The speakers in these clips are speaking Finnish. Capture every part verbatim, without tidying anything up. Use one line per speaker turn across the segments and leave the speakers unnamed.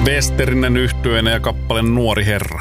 Westerinen yhtyeenä ja kappale Nuori herra.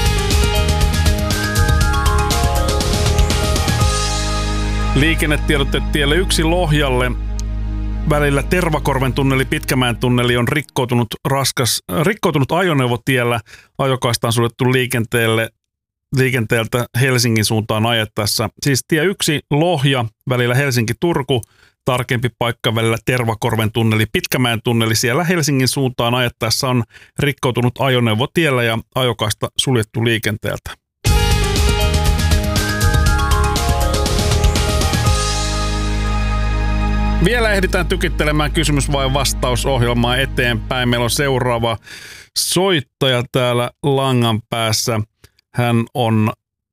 Liikennetiedote tielle yksi Lohjalle. Välillä Tervakorven tunneli, Pitkämäen tunneli on rikkoutunut, raskas, rikkoutunut ajoneuvotiellä. Ajokaista on suljettu liikenteelle, liikenteeltä Helsingin suuntaan ajettaessa. Siis tie yksi Lohja, välillä Helsinki-Turku. Tarkempi paikka välillä Tervakorven tunneli, Pitkämäen tunneli. Siellä Helsingin suuntaan ajettaessa on rikkoutunut ajoneuvotiellä ja ajokaista suljettu liikenteeltä. Vielä ehditään tykittelemään kysymys vai vastausohjelmaa eteenpäin. Meillä on seuraava soittaja täällä langan päässä. Hän on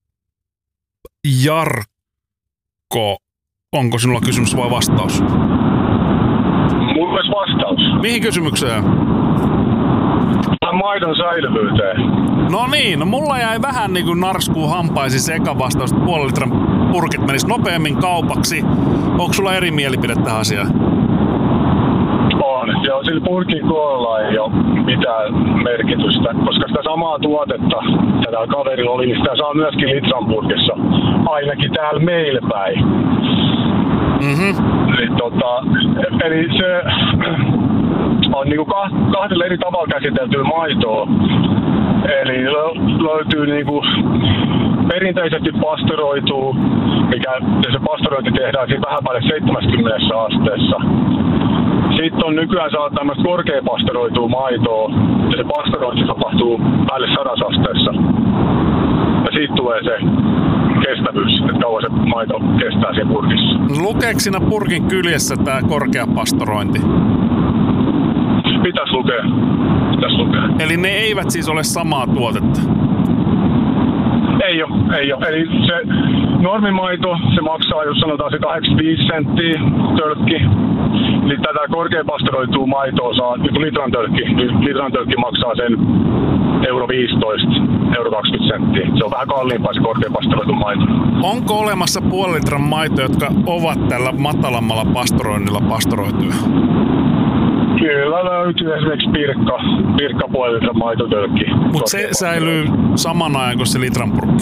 Jarkko. Onko sinulla kysymys vai vastaus?
Mulla olisi vastaus.
Mihin kysymykseen?
Maidon säilyvyyteen.
No niin, no mulla jäi vähän niin kuin narskuu hampaisi seka vastaus, että puolen litran purkit menis nopeammin kaupaksi. Onko sulla eri mielipide tähän asiaan?
On. Joo, sillä purkin koolla ei ole mitään merkitystä, koska sitä samaa tuotetta, tätä kaverilla oli, niin sitä saa myöskin litran purkissa. Ainakin täällä meillä päin.
Mhm.
Eli, tota, eli se on niinku kahdella eri tavalla käsiteltyä maitoa. Eli löytyy niinku perinteisesti pastoroituu, mikä se pastorointi tehdään siinä vähän päälle seitsemänkymmentä asteessa. Sitten on nykyään saa tämmöistä korkea pastoroitua maitoa, ja se pastorointi tapahtuu päälle sadassa asteessa. Ja siitä tulee se kestävyys, että kauan se maito kestää siinä purkissa.
Lukeeko siinä purkin kyljessä tää korkea pastorointi?
Pitäis lukea. Pitäis lukea.
Eli ne eivät siis ole samaa tuotetta?
Ei ole, ei ole. Eli se normimaito, se maksaa, jos sanotaan se kahdeksankymmentäviisi senttiä tölkki. Eli tätä korkeapastoroitua maitoa saa, niin litran tölkki, niin litran tölkki maksaa sen euro viisitoista, euro kaksikymmentä senttiä. Se on vähän kalliimpaa se korkeapastoroitu maito.
Onko olemassa puolen litran maitoja, jotka ovat tällä matalammalla pastoroinnilla pastoroituja?
Kyllä löytyy esimerkiksi pirkka, pirkka puolen litran maitotölkki.
Mutta se säilyy saman ajan kuin se litran purkki?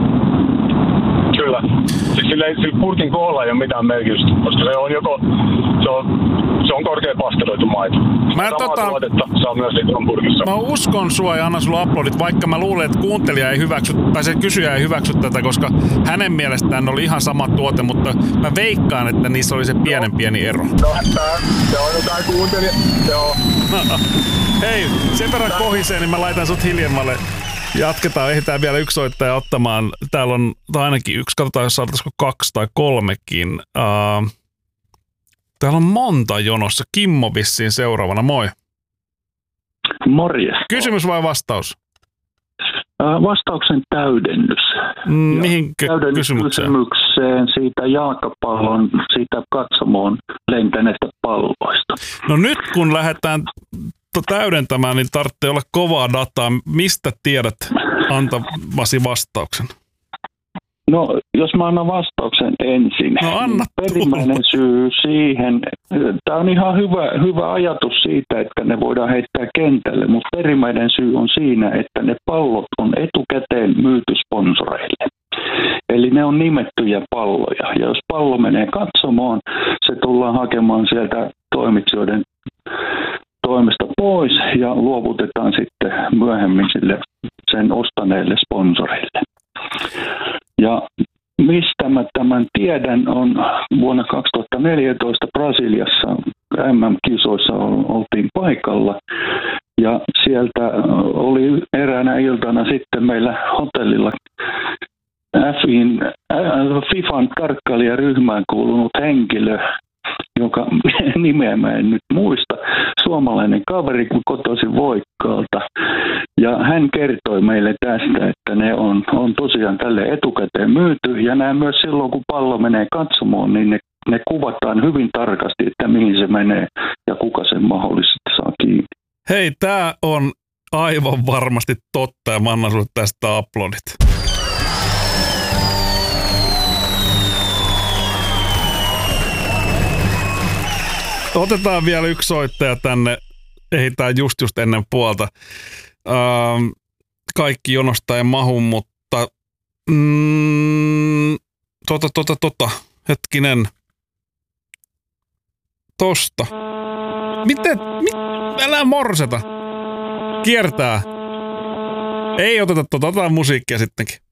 Kyllä. Siis sillä, sillä purkin koolla ei ole mitään merkitystä, koska se on joko se on, se on korkea pastoroitu maito.
Mä
Samaa
tota,
tuotetta saa myös litran purkissa.
Mä uskon sua ja annan sulla uploadit, vaikka mä luulen, että kuuntelija ei hyväksy, tai se kysyjä ei hyväksy tätä, koska hänen mielestään oli ihan sama tuote, mutta mä veikkaan, että niissä oli se pienen pieni ero.
No, tää, se on jotain kuuntelija. Joo.
Hei, sen verran kohisee, niin mä laitan sut hiljemmalle. Jatketaan, ehditään vielä yksi soittaja ottamaan. Täällä on ainakin yksi, katsotaan jos saataisiko kaksi tai kolmekin. Uh, täällä on monta jonossa. Kimmo vissiin seuraavana, moi.
Morjes.
Kysymys vai vastaus?
Uh, vastauksen täydennys.
Mm, mihin
täydennys
kysymykseen?
kysymykseen siitä jalkapallon, siitä katsomoon lentäneestä palloista.
No nyt kun lähdetään täydentämään, niin tarvitsee olla kovaa dataa. Mistä tiedät antavasi vastauksen?
No, jos mä annan vastauksen ensin.
No anna
Perimmäinen syy siihen, tämä on ihan hyvä, hyvä ajatus siitä, että ne voidaan heittää kentälle, mutta perimmäinen syy on siinä, että ne pallot on etukäteen myyty sponsoreille. Eli ne on nimettyjä palloja, ja jos pallo menee katsomaan, se tullaan hakemaan sieltä toimitsijoiden toimesta pois ja luovutetaan sitten myöhemmin sille sen ostaneille sponsoreille. Ja mistä mä tämän tiedän on vuonna kaksituhattaneljätoista Brasiliassa M M-kisoissa oltiin paikalla ja sieltä oli eräänä iltana sitten meillä hotellilla Fin, FIFAn tarkkailijaryhmään kuulunut henkilö, joka nimeä mä en nyt muista, suomalainen kaveri kotoisin Voikkaalta. Ja hän kertoi meille tästä, että ne on, on tosiaan tälle etukäteen myyty. Ja nämä myös silloin, kun pallo menee katsomaan, niin ne, ne kuvataan hyvin tarkasti, että mihin se menee ja kuka sen mahdollisesti saa kiinni.
Hei, tää on aivan varmasti totta ja mä annan sulle tästä uploadit. Otetaan vielä yksi soittaja tänne ehditään just just ennen puolta. Öö, kaikki jonosta ei mahu, mutta mm, tota, tota, tota, hetkinen. Tosta. Miten? Mit? Älä morseta. Kiertää. Ei oteta tota, otetaan musiikkia sittenkin.